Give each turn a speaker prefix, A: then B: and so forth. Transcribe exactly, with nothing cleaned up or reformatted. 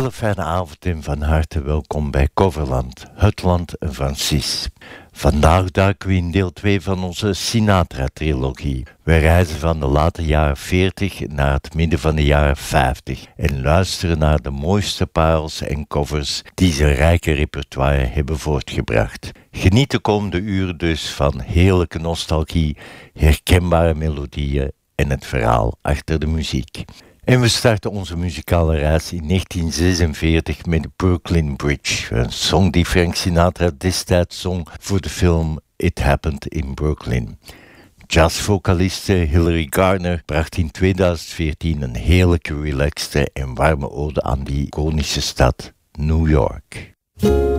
A: hele fijne avond en van harte welkom bij Coverland, het land van Sis. Vandaag duiken we in deel twee van onze Sinatra-trilogie. We reizen van de late jaren veertig naar het midden van de jaren vijftig en luisteren naar de mooiste parels en covers die zijn rijke repertoire hebben voortgebracht. Geniet de komende uren dus van heerlijke nostalgie, herkenbare melodieën en het verhaal achter de muziek. En we starten onze muzikale reis in negentien zesenveertig met Brooklyn Bridge, een song die Frank Sinatra destijds zong voor de film It Happened in Brooklyn. Jazzvocaliste Hilary Garner bracht in tweeduizend veertien een heerlijke, relaxte en warme ode aan die iconische stad New York.